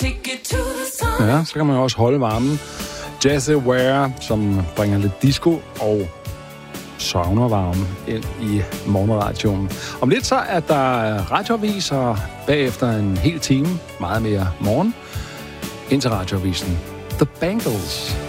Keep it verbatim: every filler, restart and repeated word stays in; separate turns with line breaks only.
Ja, så kan man jo også holde varmen. Jazzaware, som bringer lidt disco og saunavarme ind i morgenradioen. Om lidt så er der radioavis, og bagefter en hel time, meget mere morgen, ind til radioavisen. The Bangles.